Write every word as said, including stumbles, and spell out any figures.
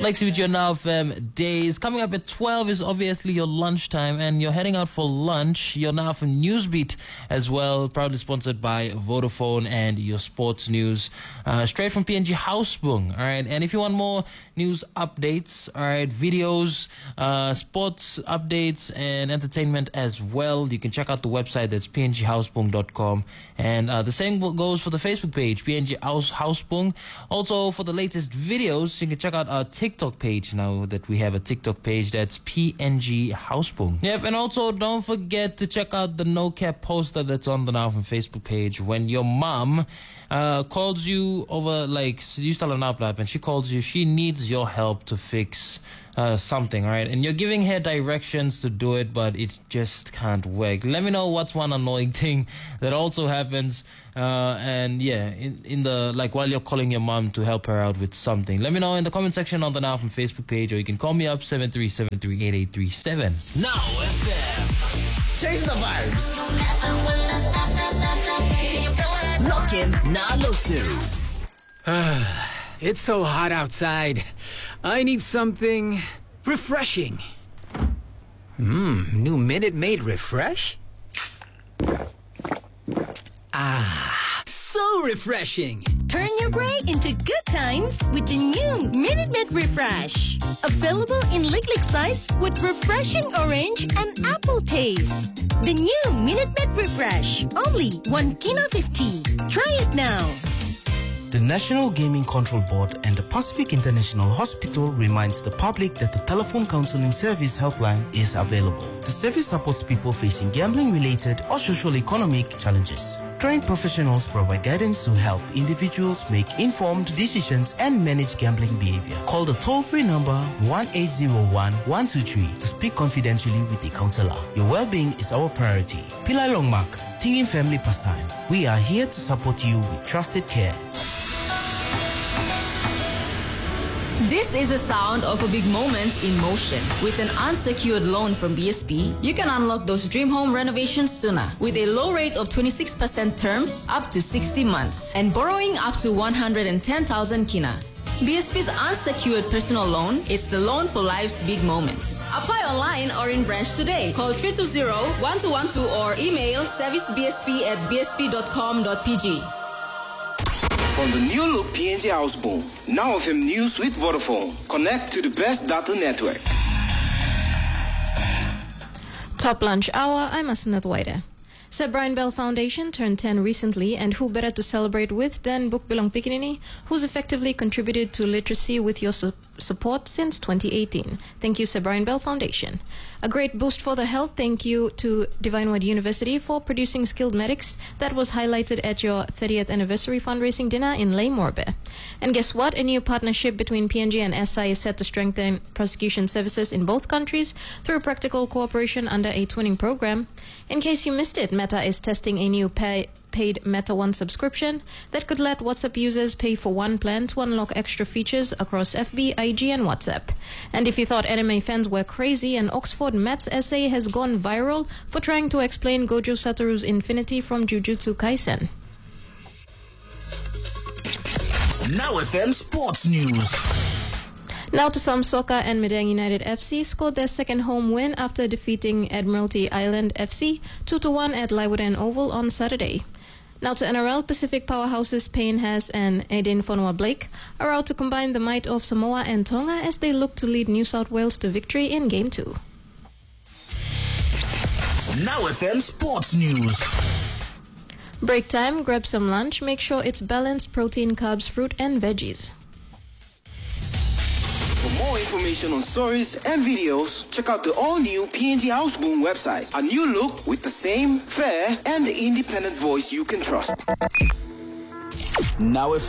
Lexi with your Now F M days. Coming up at twelve is obviously your lunchtime, and you're heading out for lunch. Your Now F M Newsbeat as well, proudly sponsored by Vodafone and your sports news uh, straight from P N G Houseboom. All right, and if you want more news updates, all right, videos, uh, sports updates, and entertainment as well, you can check out the website. That's p n g houseboom dot com, and uh, the same goes for the Facebook page, P N G House Houseboom. Also, for the latest videos, you can check out our TikTok page now that we have a TikTok page. That's P N G Houseboom. Yep, and also don't forget to check out the No Cap poster that's on the Now F M Facebook page. When your mom uh, calls you over, like, you start an uplap and she calls you, she needs your help to fix Uh, something, all right, and you're giving her directions to do it, but it just can't work. Let me know what's one annoying thing that also happens, uh, and yeah, in, in the, like, while you're calling your mom to help her out with something. Let me know in the comment section on the Now F M Facebook page, or you can call me up seven three seven three eight eight three seven. Now F M. Chase the vibes. Lock in Nalosu. It's so hot outside. I need something refreshing. Mmm, new Minute Maid Refresh? Ah, so refreshing. Turn your break into good times with the new Minute Maid Refresh. Available in lick-lick size with refreshing orange and apple taste. The new Minute Maid Refresh. Only one kina fifty. Try it now. The National Gaming Control Board and the Pacific International Hospital reminds the public that the telephone counseling service helpline is available. The service supports people facing gambling-related or socio-economic challenges. Trained professionals provide guidance to help individuals make informed decisions and manage gambling behavior. Call the toll-free number one eight zero one, one two three to speak confidentially with a counselor. Your well-being is our priority. Pillai Longmark, Tingin Family Pastime. We are here to support you with trusted care. This is the sound of a big moment in motion. With an unsecured loan from B S P, you can unlock those dream home renovations sooner with a low rate of twenty-six percent terms up to sixty months and borrowing up to one hundred ten thousand kina. B S P's unsecured personal loan, it's the loan for life's big moments. Apply online or in branch today. Call three two zero, one two one two or email servicebsp at b s p dot com dot p g. From the new look P N G Houseboom, Now F M News with Vodafone. Connect to the best data network. Top Lunch Hour, I'm Asanat Waida. Sir Brian Bell Foundation turned ten recently, and who better to celebrate with than Book Bilong Pikinini, who's effectively contributed to literacy with your su- support since twenty eighteen. Thank you, Sir Brian Bell Foundation. A great boost for the health. Thank you to Divine Word University for producing skilled medics. That was highlighted at your thirtieth anniversary fundraising dinner in Ley Morbe. And guess what? A new partnership between P N G and S I is set to strengthen prosecution services in both countries through practical cooperation under a twinning program. In case you missed it, Meta is testing a new pay paid Meta One subscription that could let WhatsApp users pay for one plan to unlock extra features across F B, I G, and WhatsApp. And if you thought anime fans were crazy, an Oxford Maths essay has gone viral for trying to explain Gojo Satoru's infinity from Jujutsu Kaisen. Now F M Sports News. Now to some soccer, and Medang United F C scored their second home win after defeating Admiralty Island F C two to one at Leeuwarden Oval on Saturday. Now to N R L, Pacific powerhouses Payne Haas and Aiden Fonua-Blake are out to combine the might of Samoa and Tonga as they look to lead New South Wales to victory in Game two. Now F M Sports News. Break time, grab some lunch, make sure it's balanced protein, carbs, fruit and veggies. For more information on stories and videos, check out the all-new P N G Houseboom website. A new look with the same fair and independent voice you can trust. Now if